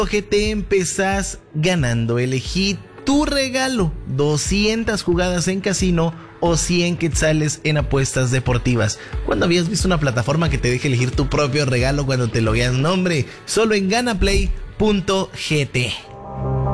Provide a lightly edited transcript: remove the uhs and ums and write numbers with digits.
GT empezás ganando. Elegí tu regalo: 200 jugadas en casino o 100 quetzales en apuestas deportivas. ¿Cuándo habías visto una plataforma que te deje elegir tu propio regalo cuando te logueas? No, hombre, solo en ganaplay.gt.